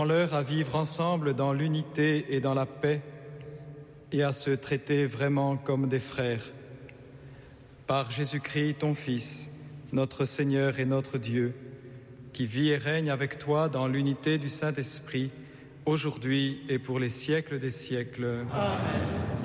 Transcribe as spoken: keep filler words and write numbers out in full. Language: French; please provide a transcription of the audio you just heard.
leur à vivre ensemble dans l'unité et dans la paix et à se traiter vraiment comme des frères. Par Jésus-Christ, ton Fils, notre Seigneur et notre Dieu, qui vit et règne avec toi dans l'unité du Saint-Esprit, aujourd'hui et pour les siècles des siècles. Amen.